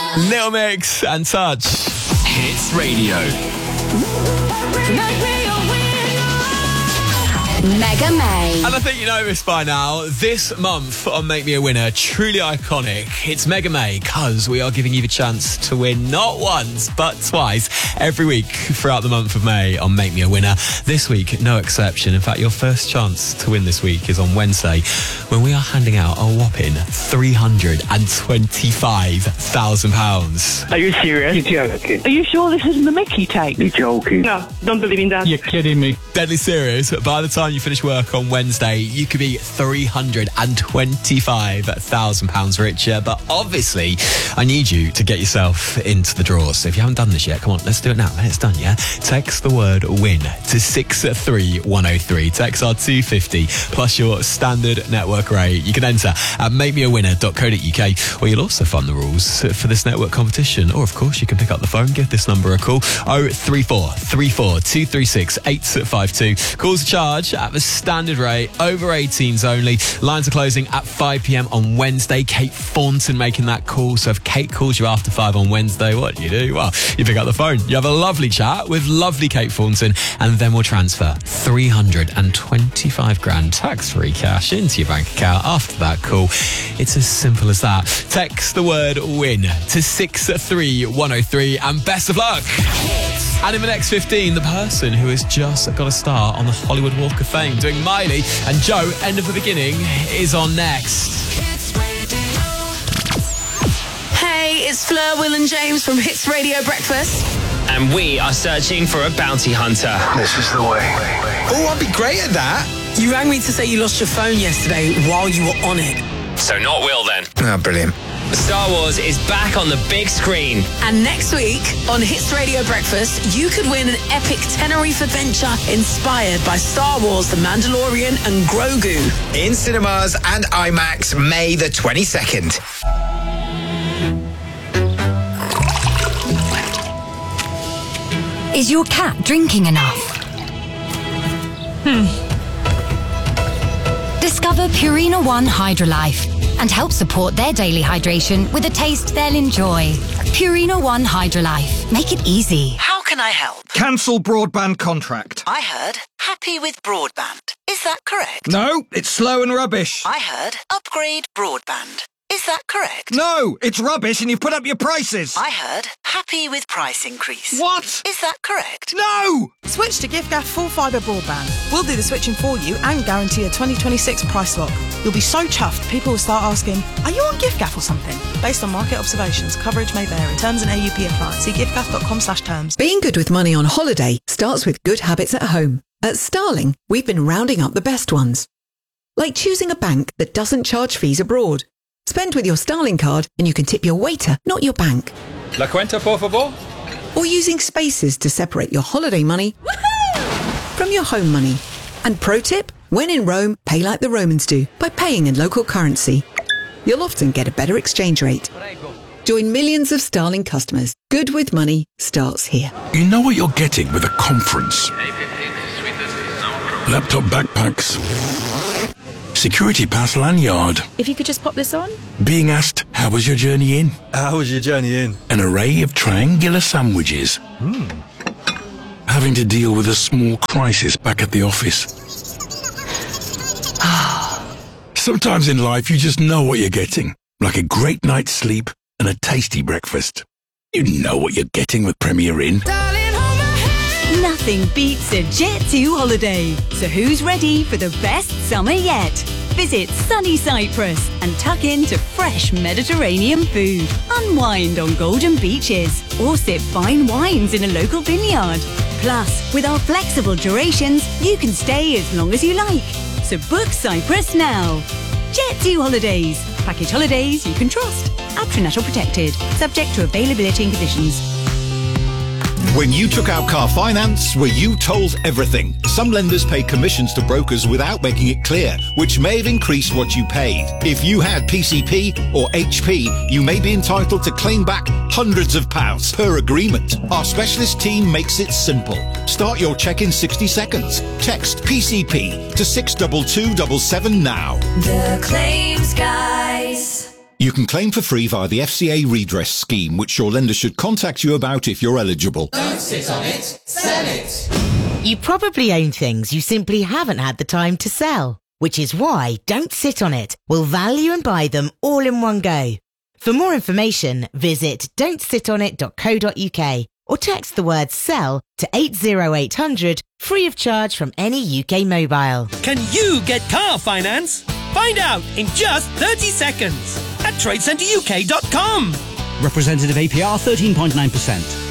Little Mix and Touch. Hits Radio. Mega May. And I think you know this by now. This month on Make Me a Winner, truly iconic. It's Mega May because we are giving you the chance to win not once but twice every week throughout the month of May on Make Me a Winner. This week, no exception. In fact, your first chance to win this week is on Wednesday when we are handing out a whopping £325,000. Are you serious? You're joking. Are you sure this isn't the Mickey tape? You're joking. No, don't believe in that. You're kidding me. Deadly serious. By the time you finish work on Wednesday, you could be £325,000 richer. But obviously, I need you to get yourself into the draws. So if you haven't done this yet, come on, let's do it now. It's done, yeah? Text the word WIN to 63103. Text our 250 plus your standard network rate. You can enter at makemeawinner.co.uk, or you'll also find the rules for this network competition. Or, of course, you can pick up the phone, give this number a call. 03434 236 852. Calls a charge at the standard rate, over 18s only. Lines are closing at 5 p.m. on Wednesday. Kate Thornton making that call. So if Kate calls you after 5 on Wednesday, what do? Well, you pick up the phone. You have a lovely chat with lovely Kate Thornton, and then we'll transfer 325 grand tax-free cash into your bank account after that call. It's as simple as that. Text the word WIN to 63103, and best of luck. And in the next 15, the person who has just got a star on the Hollywood Walk of Fame doing Miley and Joe, End of the Beginning, is on next. Hey, it's Fleur, Will and James from Hits Radio Breakfast. And we are searching for a bounty hunter. This is the way. Oh, I'd be great at that. You rang me to say you lost your phone yesterday while you were on it. So not Will then. Oh, brilliant. Star Wars is back on the big screen. And next week on Hits Radio Breakfast, you could win an epic Tenerife adventure inspired by Star Wars, The Mandalorian and Grogu. In cinemas and IMAX, May the 22nd. Is your cat drinking enough? Discover Purina One Hydrolife and help support their daily hydration with a taste they'll enjoy. Purina One Hydrolife. Make it easy. How can I help? Cancel broadband contract. I heard happy with broadband. Is that correct? No, it's slow and rubbish. I heard upgrade broadband. Is that correct? No, it's rubbish and you've put up your prices. I heard happy with price increase. What? Is that correct? No! Switch to giffgaff full fibre broadband. We'll do the switching for you and guarantee a 2026 price lock. You'll be so chuffed, people will start asking, are you on giffgaff or something? Based on market observations, coverage may vary. Terms and AUP apply. See giffgaff.com/terms. Being good with money on holiday starts with good habits at home. At Starling, we've been rounding up the best ones. Like choosing a bank that doesn't charge fees abroad. Spend with your Starling card and you can tip your waiter, not your bank. La cuenta, por favor. Or using spaces to separate your holiday money from your home money. And pro tip, when in Rome, pay like the Romans do, by paying in local currency. You'll often get a better exchange rate. Join millions of Starling customers. Good with money starts here. You know what you're getting with a conference. Laptop backpacks. Security pass lanyard. If you could just pop this on. Being asked, how was your journey in? How was your journey in? An array of triangular sandwiches. Having to deal with a small crisis back at the office. Sometimes in life you just know what you're getting. Like a great night's sleep and a tasty breakfast. You know what you're getting with Premier Inn. Nothing beats a Jet2 holiday. So who's ready for the best summer yet? Visit sunny Cyprus and tuck into fresh Mediterranean food. Unwind on golden beaches or sip fine wines in a local vineyard. Plus, with our flexible durations, you can stay as long as you like. So book Cyprus now. Jet2 Holidays. Package holidays you can trust. Abtrinatal protected. Subject to availability and conditions. When you took out car finance, were you told everything? Some lenders pay commissions to brokers without making it clear, which may have increased what you paid. If you had PCP or HP, you may be entitled to claim back hundreds of pounds per agreement. Our specialist team makes it simple. Start your check in 60 seconds. Text PCP to 62277 now. The Claims Guys. You can claim for free via the FCA redress scheme, which your lender should contact you about if you're eligible. Don't sit on it, sell it. You probably own things you simply haven't had the time to sell, which is why Don't Sit On It will value and buy them all in one go. For more information, visit don'tsitonit.co.uk or text the word SELL to 80800 free of charge from any UK mobile. Can you get car finance? Find out in just 30 seconds at tradecenteruk.com. Representative APR 13.9%.